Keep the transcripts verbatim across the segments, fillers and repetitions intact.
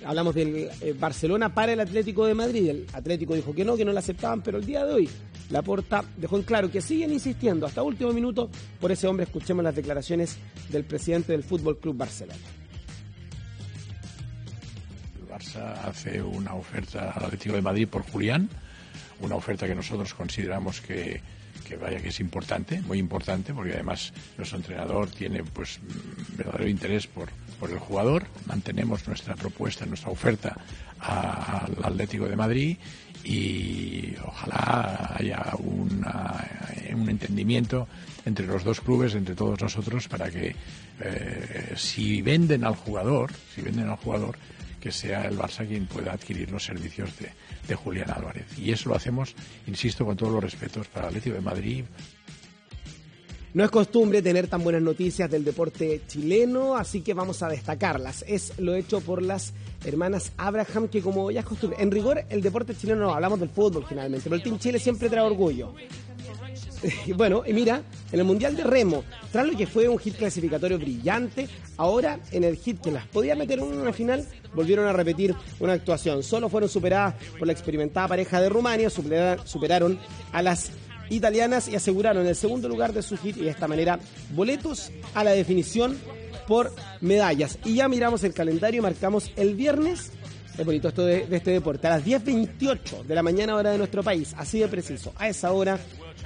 Hablamos del eh, Barcelona para el Atlético de Madrid. El Atlético dijo que no, que no la aceptaban, pero el día de hoy Laporta dejó en claro que siguen insistiendo hasta último minuto por ese hombre. Escuchemos las declaraciones del presidente del Fútbol Club Barcelona. El Barça hace una oferta al Atlético de Madrid por Julián, una oferta que nosotros consideramos que, que vaya que es importante, muy importante, porque además nuestro entrenador tiene pues verdadero interés por, por el jugador. Mantenemos nuestra propuesta, nuestra oferta a, al Atlético de Madrid y ojalá haya una, un entendimiento entre los dos clubes, entre todos nosotros, para que eh, si venden al jugador, si venden al jugador, que sea el Barça quien pueda adquirir los servicios de, de Julián Álvarez. Y eso lo hacemos, insisto, con todos los respetos para el Atlético de Madrid. No es costumbre tener tan buenas noticias del deporte chileno, así que vamos a destacarlas. Es lo hecho por las hermanas Abraham, que como ya es costumbre, en rigor el deporte chileno no, hablamos del fútbol generalmente, pero el Team Chile siempre trae orgullo. Bueno, y mira, en el Mundial de Remo, tras lo que fue un hit clasificatorio brillante, ahora en el hit que las podía meter en una final, volvieron a repetir una actuación. Solo fueron superadas por la experimentada pareja de Rumania, superaron a las italianas y aseguraron el segundo lugar de su hit y de esta manera boletos a la definición por medallas. Y ya miramos el calendario y marcamos el viernes. Es bonito esto de, de este deporte. A las diez veintiocho de la mañana, hora de nuestro país, así de preciso. A esa hora,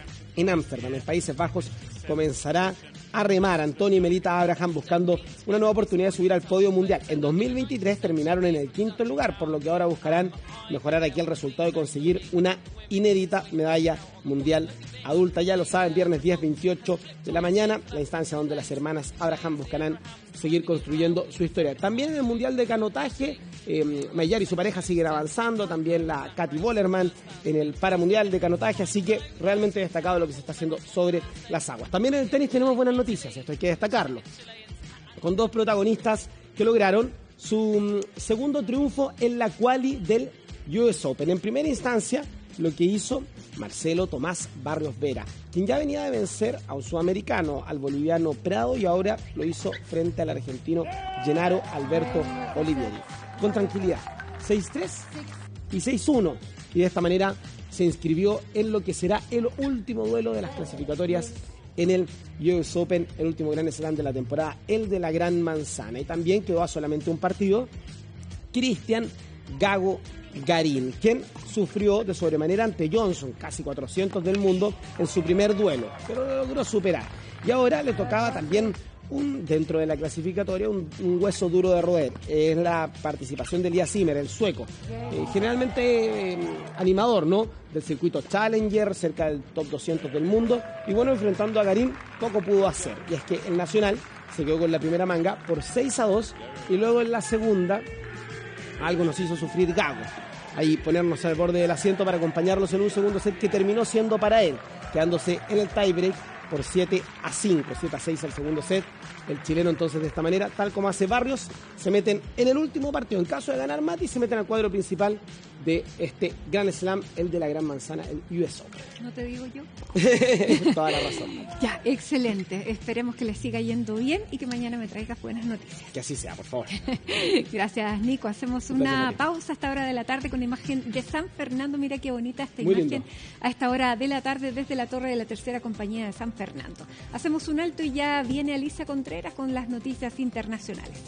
en Ámsterdam, en Países Bajos, comenzará a remar Antonio y Melita Abraham buscando una nueva oportunidad de subir al podio mundial. En dos mil veintitrés terminaron en el quinto lugar, por lo que ahora buscarán mejorar aquí el resultado y conseguir una inédita medalla mundial adulta. Ya lo saben, viernes diez veintiocho de la mañana, la instancia donde las hermanas Abraham buscarán seguir construyendo su historia. También en el mundial de canotaje, eh, Mayar y su pareja siguen avanzando, también la Katy Bollerman en el paramundial de canotaje, así que realmente destacado lo que se está haciendo sobre las aguas. También en el tenis tenemos buenas noticias, esto hay que destacarlo, con dos protagonistas que lograron su segundo triunfo en la quali del U S Open. En primera instancia, lo que hizo Marcelo Tomás Barrios Vera, quien ya venía de vencer a un sudamericano, al boliviano Prado, y ahora lo hizo frente al argentino Gennaro Alberto Olivieri. Con tranquilidad, seis tres y seis uno, y de esta manera se inscribió en lo que será el último duelo de las clasificatorias en el U S Open, el último Grand Slam de la temporada, el de la Gran Manzana. Y también quedó a solamente un partido Cristian Gago Garín, quien sufrió de sobremanera ante Johnson, casi cuatrocientos del mundo, en su primer duelo, pero lo logró superar. Y ahora le tocaba también, un, dentro de la clasificatoria, un, un hueso duro de roer. Es la participación de Elias Zimmer, el sueco, eh, generalmente eh, animador, ¿no?, del circuito Challenger, cerca del top doscientos del mundo. Y bueno, enfrentando a Garín, poco pudo hacer. Y es que el nacional se quedó con la primera manga por seis a dos, y luego en la segunda algo nos hizo sufrir Gago. Ahí ponernos al borde del asiento para acompañarlos en un segundo set que terminó siendo para él, quedándose en el tiebreak por siete a cinco, siete a seis el segundo set. El chileno entonces de esta manera, tal como hace Barrios, se meten en el último partido. En caso de ganar Mati, se meten al cuadro principal de este Grand Slam, el de la Gran Manzana, el U S Open. ¿No te digo yo? Toda la razón. Ya, excelente. Esperemos que les siga yendo bien y que mañana me traigas buenas noticias. Que así sea, por favor. Gracias, Nico. Hacemos una Gracias, pausa a esta hora de la tarde con imagen de San Fernando. Mira qué bonita esta Muy imagen lindo. A esta hora de la tarde desde la torre de la tercera compañía de San Fernando. Hacemos un alto y ya viene Alicia Contreras con las noticias internacionales.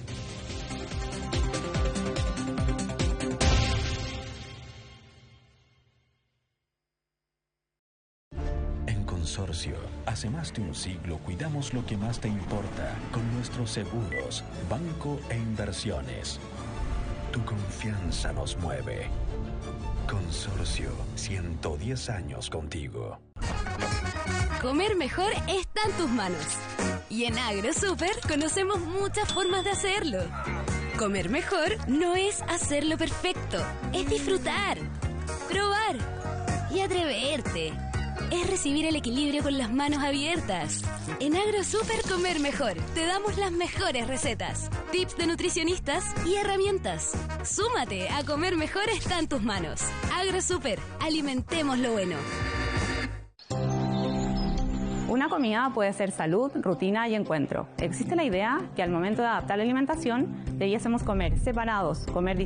En Consorcio, hace más de un siglo cuidamos lo que más te importa con nuestros seguros, banco e inversiones. Tu confianza nos mueve. Consorcio, ciento diez años contigo. Comer mejor está en tus manos. Y en AgroSuper conocemos muchas formas de hacerlo. Comer mejor no es hacerlo perfecto, es disfrutar, probar y atreverte. Es recibir el equilibrio con las manos abiertas. En AgroSuper Comer Mejor te damos las mejores recetas, tips de nutricionistas y herramientas. Súmate a Comer Mejor está en tus manos. AgroSuper, alimentemos lo bueno. Una comida puede ser salud, rutina y encuentro. Existe la idea que al momento de adaptar la alimentación debiésemos comer separados, comer distintos.